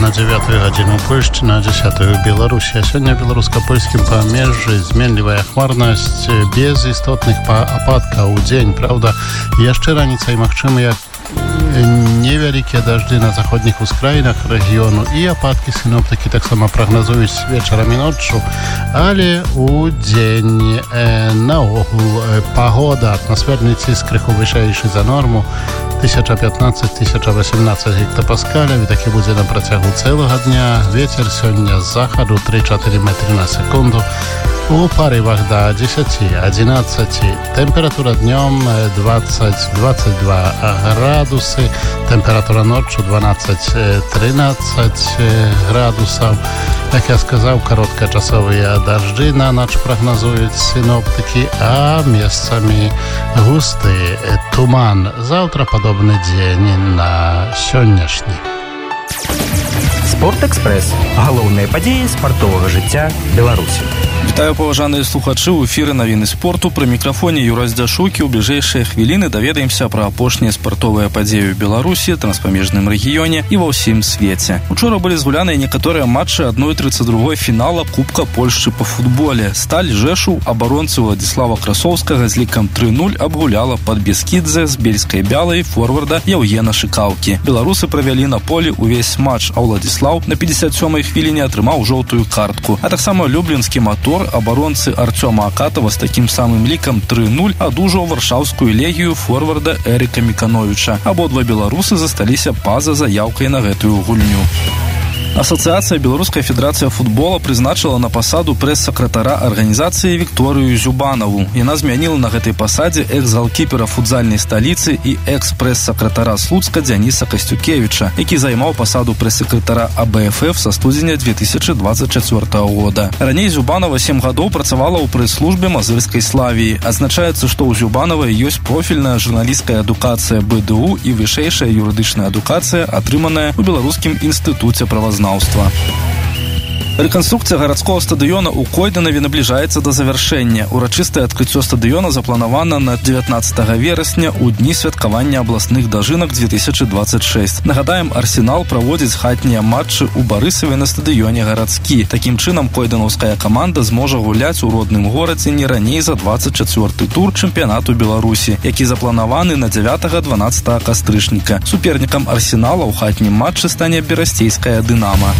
на 9 гадзіну ў Польшчы, на 10 ў Беларусі. А сёння беларуска-польскім памежжы зменлівая хмарнасць без істотных ападкаў у дзень. Праўда, яшчэ раніцай магчымыя невялікія дажджы на заходніх ускраінах рэгіёну і ападкі сіноптыкі таксама прагназуюць вечарам і ноччу, але у дзень наогул пагода, атмасферны ціск крыху вышэйшы за норму 1015-1018 гектапаскаляў, і такі будзе на працягу цэлага дня. Вецер сёння з захаду 3-4 метры на секунду. У парывах до 10-11. Температура днем 20-22 градусы. Температура ночью 12-13 градусов. Як я сказав, короткочасовые дожди на ноч прогнозуют синоптики, а местами густый туман. Завтра подобный день на сённяшний. Спортэкспрэс. Галоўныя падзеі спартовага жыцця Беларусі. Вітаю, паважаныя слухачы, у эфіры навіны спорту. Пры мікрафоне Юрай Здашукі. У бліжэйшыя хвіліны даведаемся пра апошнія спартовыя падзеі ў Беларусі, транспамежным рэгіёне і ва ўсім свеце. Учора былі згуляныя некаторыя матчы 1/32 фінала Кубка Польшчы па футболе. Сталь Жэшуў абаронцы Владзіслава Красоўскага з лікам 3-0 абгуляла пад Бескідзе з бельскай бялай форварда Яўгена Шыкаўкі. Беларусы правялі на полі увесь матч, а Владзіслаў на 57-й хвіліне атрымаў жоўтую картку. А таксама люблінскі матор абаронцы Артёма Акатова з такім самым лікам 3-0 адужаў варшаўскую легію форварда Эріка Мікановіча. Абодва беларусы засталіся па-за заяўкай на гэтую гульню. Асацыяцыя Беларуская федэрацыя футбола прызначыла на пасаду прэс-сакратара арганізацыі Вікторыю Зюбанаву. Яна змяніла на гэтай пасадзе экс-галкіпера футзальнай сталіцы і экс-прэс-сакратара Слуцка Дзяніса Касцюкевіча, які займаў пасаду прэс-сакратара АБФФ са студзеня 2024 года. Раней Зюбанава 7 гадоў працавала ў прэс-службе мазырскай Славіі. Адзначаецца, што ў Зюбанавай ёсць профільная журналісцкая адукацыя БДУ і вышэйшая юрыдычная адукацыя, атрыманая ў Беларускім інстытуце правазнаўства. Рэканструкцыя гарадскога стадыёна ў Койданаве набліжаецца да завяршэння. Урачыстае адкрыццё стадыёна запланавана на 19 верасня ў дні святкавання абласных дажынак 2026. Нагадаем, Арсенал праводзіць хатнія матчы ў Барысаве на стадыёне гарадскі. Такім чынам, койданаўская каманда зможа гуляць у родным горадзе не раней за 24-й тур чэмпіянату Беларусі, які запланаваны на 9-12 кастрычніка. Супернікам Арсенала ў хатнім матчы стане берасцейская «Дынама».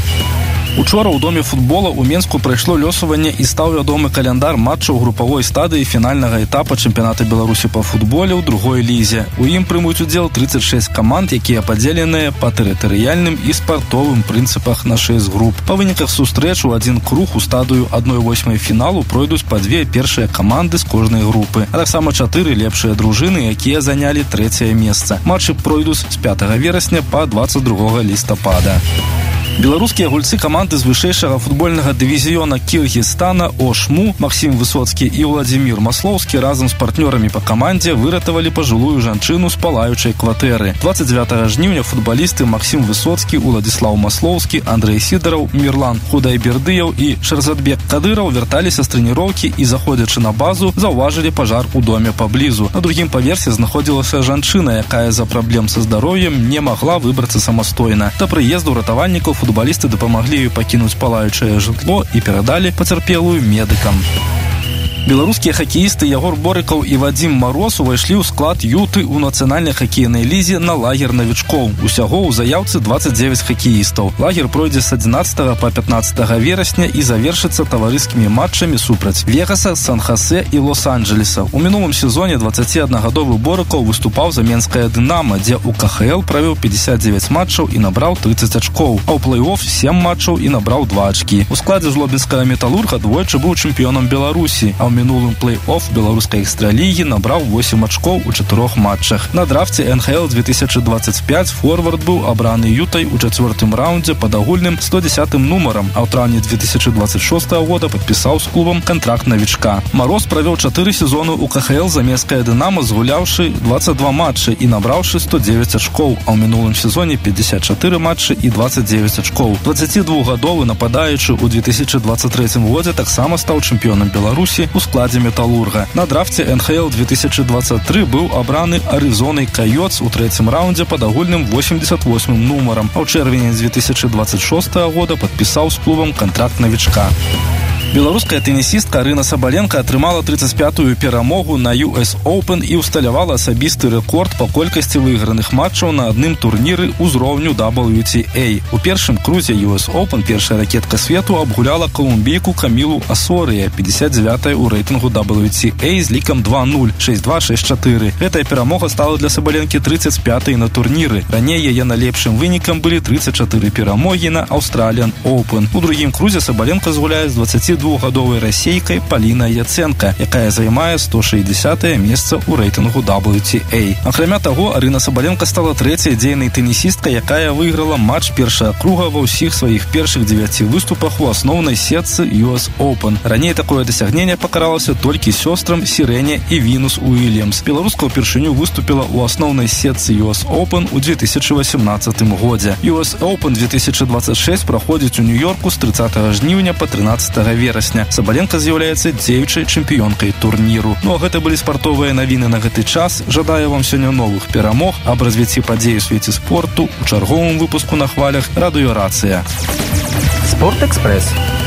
Учора ў доме футбола ў Менску прайшло лёсаванне і стаў вядомы каляндар матчаў групавой стадыі фінальнага этапа чэмпіяната Беларусі па футболе ў другой лізе. У ім прымуць удзел 36 каманд, якія падзеленыя па тэрытарыяльным і спартовым прынцыпах на 6 груп. Па выніках сустрэч у адзін круг у стадыю 1/8 фіналу пройдуць па 2 першыя каманды з кожнай групы, а таксама 4 лепшыя дружыны, якія занялі 3е месца. Матчы пройдуць з 5 верасня па 22 лістапада. Беларускія гульцы каманды з вышэйшага футбольнага дывізіёна Кіргізстана ОШМУ Максім Высоцкі і Владзімір Маслоўскі разам з партнёрамі па камандзе выратавалі пажылую жанчыну з палаючай кватэры. 29 жніўня футбалісты Максім Высоцкі, Уладзіслаў Маслоўскі, Андрэй Сідараў, Мірлан Худайбердыяў і Шарзадбек Кадыраў вярталіся з трэніроўкі і, заходзячы на базу, заўважылі пажар у доме паблізу. На другім паверсе знаходзілася жанчына, якая з-за праблем са здароўем не магла выбрацца самастойна. Да прыезду ратавальнікаў футбалісты дапамаглі ёй пакінуць палаючае жытло і перадалі пацярпелую медыкам. Беларускія хакеісты Ягор Борыкаў і Вадзім Мароз увайшлі ў склад Юты ў нацыянальнай хакейнай лізе на лагер навічкоў. Усяго ў заяўцы 29 хакеістаў. Лагер пройдзе з 11 па 15 верасня і завершыцца таварыскімі матчамі супраць Вегаса, Сан-Хасе і Лос-Анджелеса. У мінулым сезоне 21-гадовы Борыкаў выступаў за Менская «Дынамо», дзе ў КХЛ правёў 59 матчаў і набраў 30 ачкоў, а ў плэй-офф 7 матчаў і набраў 2 ачкі. У складзе жлобінскага «Металурга» двойчы быў чэмпіёнам Беларусі, а ў мінулым плэй-офф беларускай экстралігі набраў 8 ачкоў у 4 матчах. На драфце НХЛ 2025 форвард быў абраны Ютай у 4-м раундзе пад агульным 110-м нумарам, а ў траўні 2026 года падпісаў з клубам кантракт навічка. Мароз правёў 4 сезоны ў КХЛ за Менскае «Дынамо», згуляўшы 22 матчы і набраўшы 109 ачкоў, а ў мінулым сезоне 54 матчы і 29 ачкоў. 22-гадовы нападаючы ў 2023 годзе таксама стаў чэмпіёнам Беларусі ў складзе «Металлурга». На драфце НХЛ 2023 быў абраны Аризонай Койотс у трэцім раўндзе пад агульным 88-м нумарам, а ў чэрвені 2026 года падпісаў з клубам кантракт навічка. Беларуская тенісістка Арына Сабаленка атрымала 35-ю перамогу на US Open і ўсталявала асабісты рэкорд па колькасці выйграных матчаў на адным турніры ўзроўню WTA. У першым крузе US Open першая ракетка свету абгуляла колумбійку Камілу Асорыя, 59-я ў рэйтынгу WTA з лікам 2-0, 6-2, 6-4. Гэтая перамога стала для Сабаленкі 35-й на турніры. Раней яе найлепшым вынікам былі 34 перамогі на Australian Open. У другім крузе Сабаленка згуляе з 22-гадовай расейкай Палінай Яцэнка, якая займае 160-е месца ў рэйтынгу WTA. Акрамя таго, Арына Сабаленка стала трэцяй дзейнай тенісісткай, якая выйграла матч першага круга ва ўсіх сваіх першых 9 выступах у асноўнай сетцы US Open. Раней такое дасягненне пакаралася толькі сёстрам Сірэне і Вінус Уільямс. Беларуска ўпершыню выступіла ў асноўнай сетцы US Open у 2018 годзе. US Open 2026 праходзіць у Нью-Йорку з 30 жніўня па 13 верасня. Сабаленка з'яўляецца дзеючай чэмпіёнкай турніру. Ну а гэта былі спартовыя навіны на гэты час. Жадаю вам сёння новых перамог, аб развіцці падзей у свеце спорту у чарговым выпуску на хвалях радыёрацыя. Спортэкспрэс.